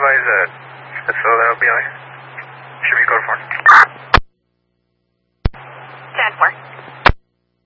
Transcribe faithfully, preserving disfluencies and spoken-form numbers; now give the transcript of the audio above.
advise that. That's all that'll be on. Should we go for it?